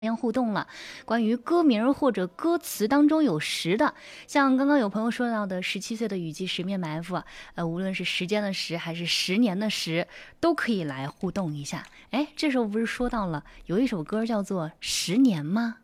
互动了，关于歌名或者歌词当中有时的，像刚刚有朋友说到的17岁的雨季十面埋伏，无论是时间的时还是10年的时，都可以来互动一下。哎，这时候不是说到了有一首歌叫做《10年》吗？